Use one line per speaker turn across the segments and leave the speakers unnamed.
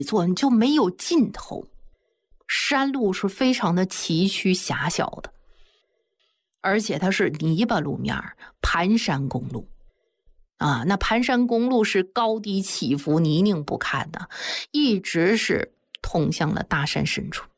做你就没有尽头，山路是非常的崎岖狭小的，而且它是泥巴路面，盘山公路啊。那盘山公路是高低起伏，泥泞不堪的，一直是通向了大山深处。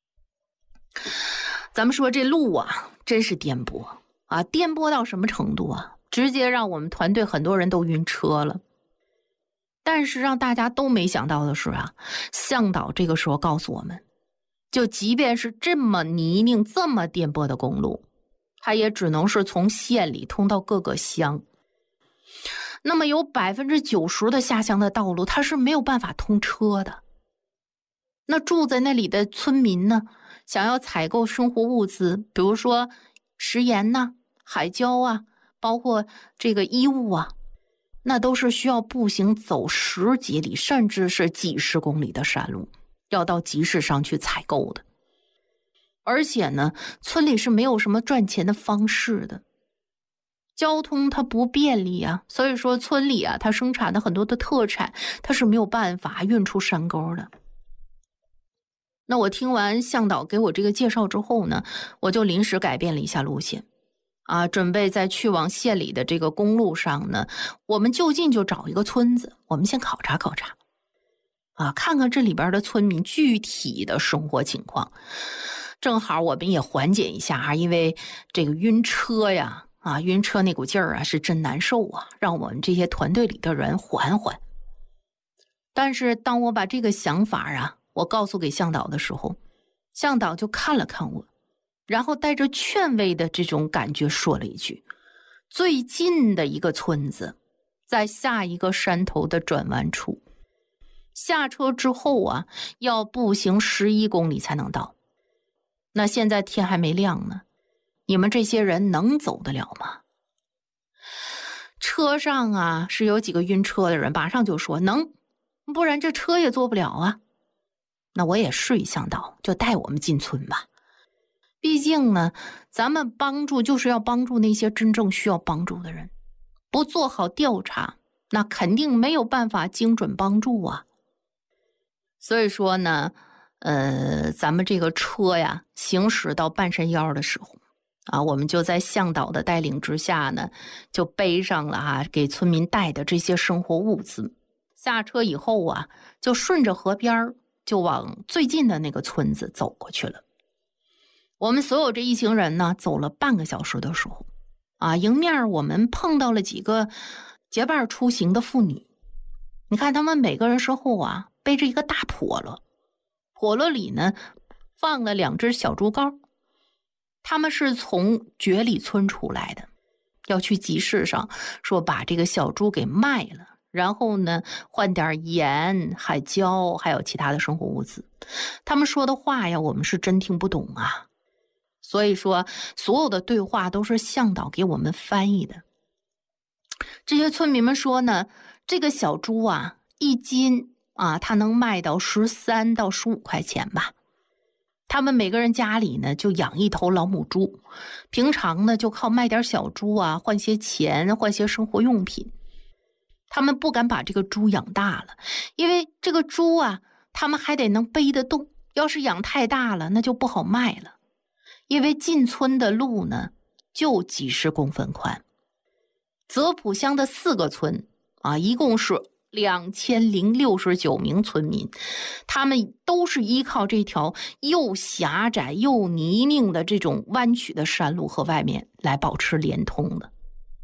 咱们说这路啊，真是颠簸啊！颠簸到什么程度啊？直接让我们团队很多人都晕车了。但是让大家都没想到的是啊，向导这个时候告诉我们，就即便是这么泥泞、这么颠簸的公路，它也只能是从县里通到各个乡。那么有90%的下乡的道路，它是没有办法通车的。那住在那里的村民呢，想要采购生活物资，比如说食盐呐、海椒啊，包括这个衣物啊，那都是需要步行走10几里，甚至是几十公里的山路，要到集市上去采购的。而且呢，村里是没有什么赚钱的方式的，交通它不便利啊，所以说村里啊，它生产的很多的特产，它是没有办法运出山沟的。那我听完向导给我这个介绍之后呢，我就临时改变了一下路线啊，准备在去往县里的这个公路上呢，我们就近就找一个村子，我们先考察考察啊，看看这里边的村民具体的生活情况。正好我们也缓解一下啊，因为这个晕车呀，晕车那股劲儿啊是真难受啊，让我们这些团队里的人缓缓。但是当我把这个想法啊，我告诉给向导的时候，向导就看了看我，然后带着劝慰的这种感觉说了一句：最近的一个村子在下一个山头的转弯处，下车之后啊，要步行11公里才能到。那现在天还没亮呢，你们这些人能走得了吗？车上啊是有几个晕车的人，马上就说能，不然这车也坐不了啊。那我也示意向导，就带我们进村吧。毕竟呢，咱们帮助就是要帮助那些真正需要帮助的人，不做好调查，那肯定没有办法精准帮助啊。所以说呢，咱们这个车呀，行驶到半山腰的时候啊，我们就在向导的带领之下呢，就背上了给村民带的这些生活物资。下车以后啊，就顺着河边就往最近的那个村子走过去了。我们所有这一行人呢，走了半个小时的时候啊，迎面我们碰到了几个结伴出行的妇女。你看他们每个人身后啊，背着一个大笸箩，笸箩里呢放了2只小猪羔。他们是从觉里村出来的，要去集市上说把这个小猪给卖了，然后呢换点盐、海椒还有其他的生活物资。他们说的话呀，我们是真听不懂啊，所以说所有的对话都是向导给我们翻译的。这些村民们说呢，这个小猪啊1斤啊，它能卖到13到15块钱吧。他们每个人家里呢就养一头老母猪，平常呢就靠卖点小猪啊换些钱，换些生活用品。他们不敢把这个猪养大了，因为这个猪啊他们还得能背得动，要是养太大了那就不好卖了。因为进村的路呢就几十公分宽，泽普乡的4个村啊，一共是2069名村民，他们都是依靠这条又狭窄又泥泞的这种弯曲的山路和外面来保持连通的。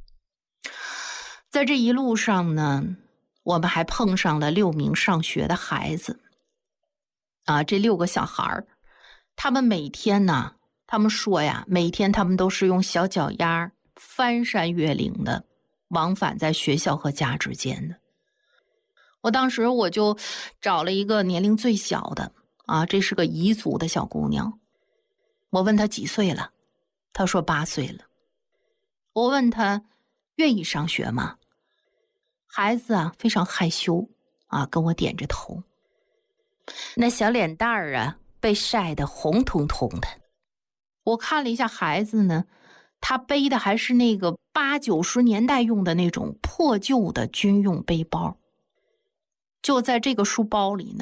在这一路上呢，我们还碰上了6名上学的孩子啊，这6个小孩他们每天呢，他们说呀，每天他们都是用小脚丫翻山越岭的往返在学校和家之间的。我当时我就找了一个年龄最小的啊，这是个彝族的小姑娘。我问她几岁了，她说8岁了。我问她愿意上学吗？孩子啊非常害羞啊，跟我点着头。那小脸蛋儿啊被晒得红彤彤的。我看了一下孩子呢，他背的还是那个80、90年代用的那种破旧的军用背包。就在这个书包里呢，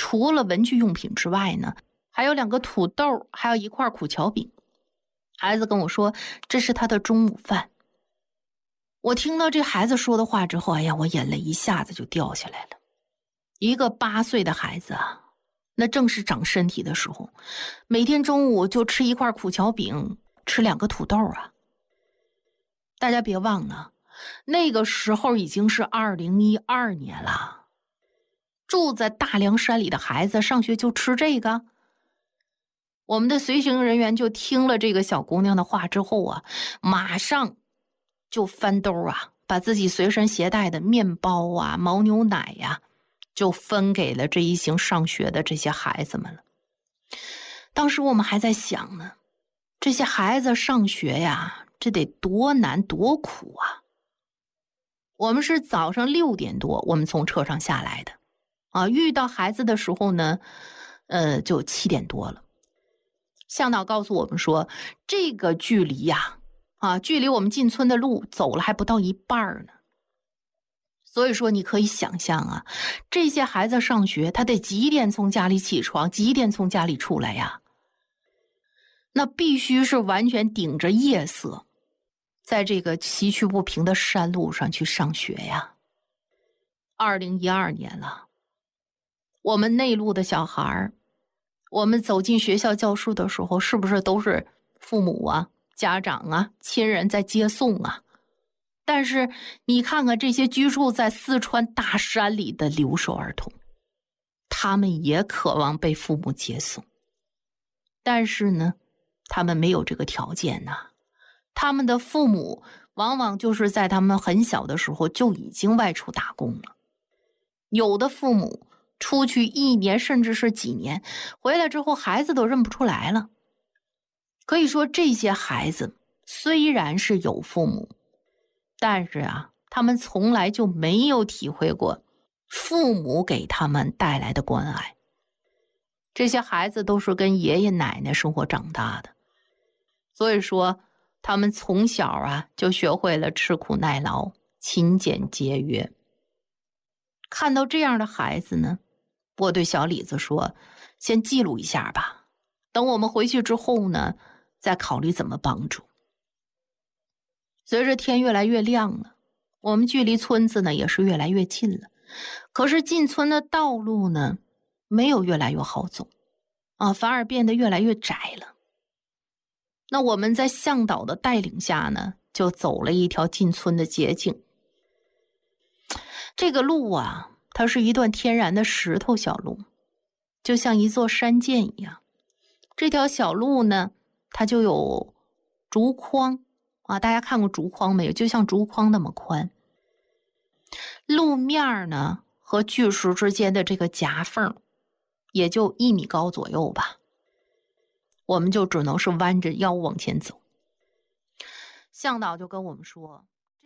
除了文具用品之外呢，还有2个土豆，还有1块苦荞饼。孩子跟我说这是他的中午饭。我听到这孩子说的话之后，哎呀，我眼泪一下子就掉下来了。一个8岁的孩子啊，那正是长身体的时候，每天中午就吃1块苦荞饼，吃2个土豆啊。大家别忘了，那个时候已经是2012年了，住在大凉山里的孩子上学就吃这个。我们的随行人员就听了这个小姑娘的话之后啊，马上就翻兜啊，把自己随身携带的面包啊、牦牛奶呀，就分给了这一行上学的这些孩子们了。当时我们还在想呢，这些孩子上学呀，这得多难多苦啊。我们是早上6点多我们从车上下来的啊，遇到孩子的时候呢就7点多了。向导告诉我们说，这个距离呀距离我们进村的路走了还不到一半呢。所以说你可以想象啊，这些孩子上学他得几点从家里起床，几点从家里出来呀？那必须是完全顶着夜色，在这个崎岖不平的山路上去上学呀。2012年了，我们内陆的小孩，我们走进学校教室的时候，是不是都是父母啊、家长啊、亲人在接送啊？但是你看看这些居住在四川大山里的留守儿童，他们也渴望被父母接送，但是呢，他们没有这个条件呐。他们的父母往往就是在他们很小的时候就已经外出打工了，有的父母出去1年甚至是几年，回来之后孩子都认不出来了。可以说这些孩子虽然是有父母，但是啊，他们从来就没有体会过父母给他们带来的关爱。这些孩子都是跟爷爷奶奶生活长大的，所以说他们从小啊就学会了吃苦耐劳、勤俭节约。看到这样的孩子呢，我对小李子说，先记录一下吧，等我们回去之后呢，再考虑怎么帮助。随着天越来越亮了，我们距离村子呢也是越来越近了，可是进村的道路呢没有越来越好走啊，反而变得越来越窄了。那我们在向导的带领下呢，就走了一条进村的捷径。这个路啊，它是一段天然的石头小路，就像一座山涧一样。这条小路呢，它就有竹筐啊，大家看过竹筐没有？就像竹筐那么宽。路面呢和巨石之间的这个夹缝也就1米高左右吧，我们就只能是弯着腰往前走。向导就跟我们说，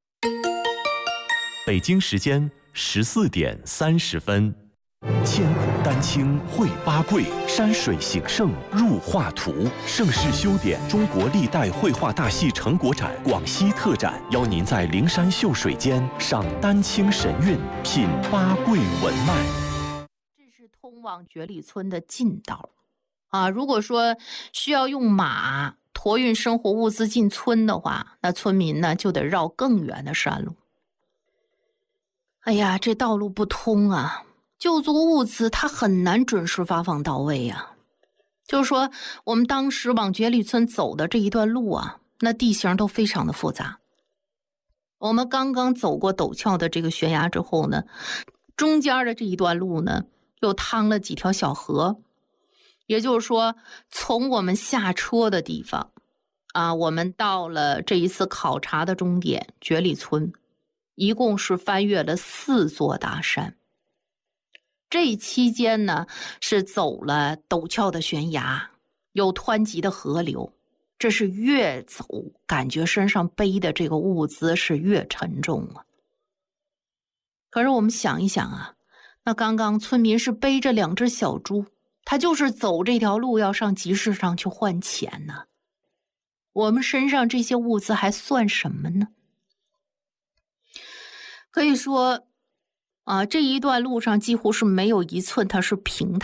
北京时间14点30分。千古丹青绘八桂，山水形胜入画图。盛世修典中国历代绘画大戏成果展广西特展，邀您在灵山秀水间赏丹青神韵，品八桂文脉。
这是通往觉里村的近道啊。如果说需要用马驮运生活物资进村的话，那村民呢就得绕更远的山路。哎呀，这道路不通啊，救助物资它很难准时发放到位啊。就是说我们当时往觉里村走的这一段路啊，那地形都非常的复杂。我们刚刚走过陡峭的这个悬崖之后呢，中间的这一段路呢又趟了几条小河。也就是说，从我们下车的地方啊，我们到了这一次考察的终点觉里村，一共是翻越了4座大山。这期间呢，是走了陡峭的悬崖，有湍急的河流，这是越走感觉身上背的这个物资是越沉重啊。可是我们想一想啊，那刚刚村民是背着2只小猪，他就是走这条路要上集市上去换钱呢。我们身上这些物资还算什么呢？可以说啊，这一段路上几乎是没有一寸它是平坦